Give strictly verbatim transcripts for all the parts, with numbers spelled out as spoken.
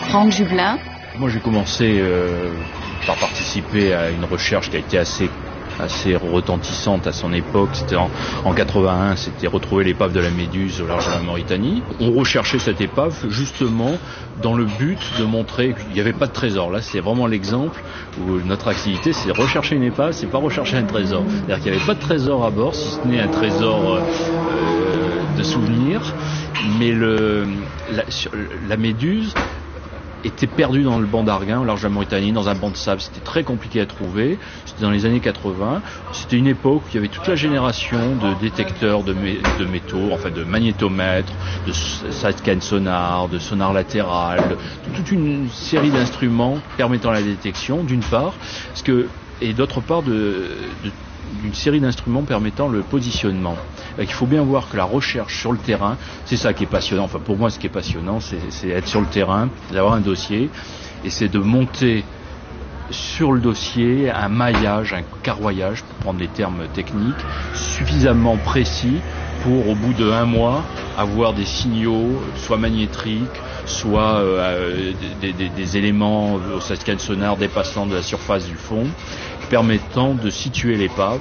Franck Jublin. Moi j'ai commencé euh, par participer à une recherche qui a été assez assez retentissante à son époque. C'était en, en quatre-vingt-un, c'était retrouver l'épave de la Méduse au large de la Mauritanie. On recherchait cette épave justement dans le but de montrer qu'il n'y avait pas de trésor. Là, c'est vraiment l'exemple où notre activité, c'est rechercher une épave, c'est pas rechercher un trésor. C'est-à-dire qu'il n'y avait pas de trésor à bord, si ce n'est un trésor euh, de souvenirs. Mais le, la, la Méduse était perdue dans le banc d'Arguin, au large de la Mauritanie, dans un banc de sable. C'était très compliqué à trouver. C'était dans les années quatre-vingts. C'était une époque où il y avait toute la génération de détecteurs de, mé- de métaux, enfin de magnétomètres, de side-scan sonar, de sonar latéral, de, toute une série d'instruments permettant la détection, d'une part, parce que, et d'autre part, de, de d'une série d'instruments permettant le positionnement. Donc, il faut bien voir que la recherche sur le terrain, c'est ça qui est passionnant. Enfin, pour moi, ce qui est passionnant, c'est, c'est être sur le terrain, d'avoir un dossier, et c'est de monter sur le dossier un maillage, un carroyage, pour prendre les termes techniques, suffisamment précis pour, au bout de un mois, avoir des signaux, soit magnétriques, soit euh, des, des, des éléments au side-scan sonar dépassant de la surface du fond, permettant de situer l'épave.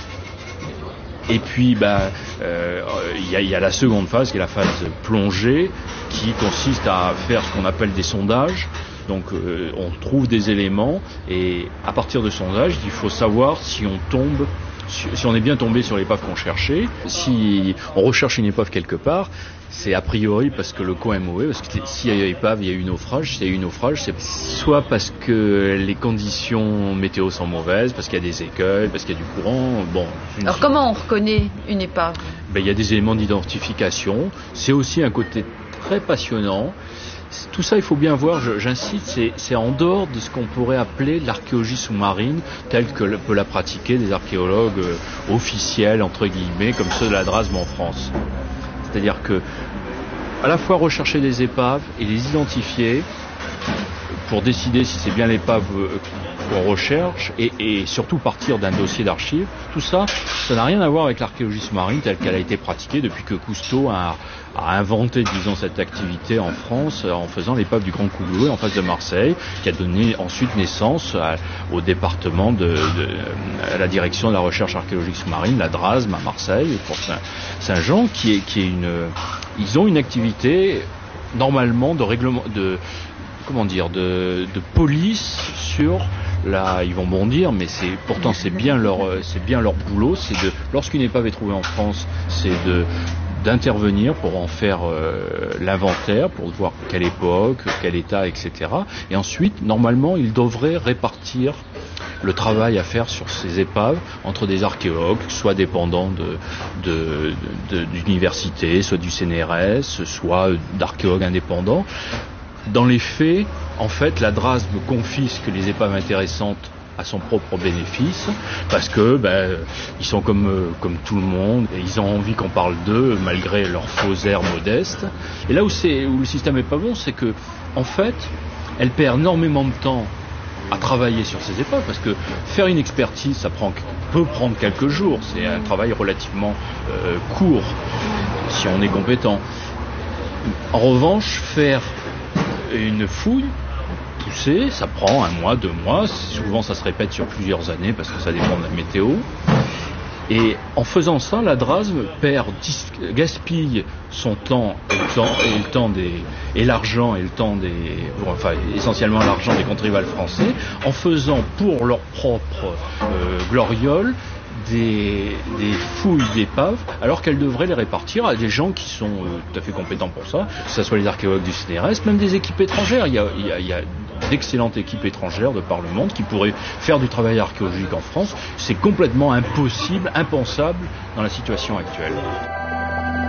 Et puis, bah, euh, y a, y a la seconde phase, qui est la phase plongée, qui consiste à faire ce qu'on appelle des sondages. Donc, euh, on trouve des éléments, et à partir de sondages, il faut savoir si on tombe, si, si on est bien tombé sur l'épave qu'on cherchait. Si on recherche une épave quelque part, c'est a priori parce que le coin est mauvais, parce que s'il y a épave, il y a eu naufrage. S'il y a eu naufrage, c'est soit parce que les conditions météo sont mauvaises, parce qu'il y a des écueils, parce qu'il y a du courant. Bon. Une... Alors comment on reconnaît une épave ? Ben, il y a des éléments d'identification. C'est aussi un côté très passionnant. Tout ça, il faut bien voir, je, j'incite, c'est, c'est en dehors de ce qu'on pourrait appeler l'archéologie sous-marine, telle que le, peut la pratiquer des archéologues euh, officiels, entre guillemets, comme ceux de la D R A S M en France. C'est-à-dire que, à la fois rechercher des épaves et les identifier pour décider si c'est bien l'épave qu'on recherche, et, et surtout partir d'un dossier d'archives, tout ça, ça n'a rien à voir avec l'archéologie sous-marine telle qu'elle a été pratiquée depuis que Cousteau a, a inventé, disons, cette activité en France en faisant l'épave du Grand Couloué en face de Marseille, qui a donné ensuite naissance à, au département de, de à la direction de la recherche archéologique sous-marine, la D R A S M à Marseille, pour Saint, Saint-Jean, qui est, qui est une, ils ont une activité normalement de règlement, de comment dire, de, de police sur la, ils vont bondir, mais c'est pourtant c'est bien leur, c'est bien leur boulot, c'est de, lorsqu'une épave est trouvée en France, c'est de d'intervenir pour en faire euh, l'inventaire, pour voir quelle époque, quel état, et cetera. Et ensuite, normalement, ils devraient répartir le travail à faire sur ces épaves entre des archéologues, soit dépendants de, de, de, de, d'universités, soit du C N R S, soit d'archéologues indépendants. Dans les faits, en fait, la D R A S M confisque les épaves intéressantes à son propre bénéfice, parce que ben, ils sont comme, euh, comme tout le monde, et ils ont envie qu'on parle d'eux, malgré leur faux air modeste. Et là où, c'est, où le système est pas bon, c'est que, en fait, elle perd énormément de temps à travailler sur ces épaves, parce que faire une expertise, ça prend, peut prendre quelques jours, c'est un travail relativement euh, court, si on est compétent. En revanche, faire une fouille poussée, ça prend un mois, deux mois, souvent ça se répète sur plusieurs années parce que ça dépend de la météo. Et en faisant ça, la D R A S M perd, gaspille son temps et le temps, et le temps des, et l'argent et le temps des, enfin essentiellement l'argent des contribuables français, en faisant pour leur propre euh, gloriole Des, des fouilles d'épaves, alors qu'elles devraient les répartir à des gens qui sont euh, tout à fait compétents pour ça, que ce soit les archéologues du C N R S, même des équipes étrangères. Il y a, il y a, il y a d'excellentes équipes étrangères de par le monde qui pourraient faire du travail archéologique en France. C'est complètement impossible, impensable dans la situation actuelle.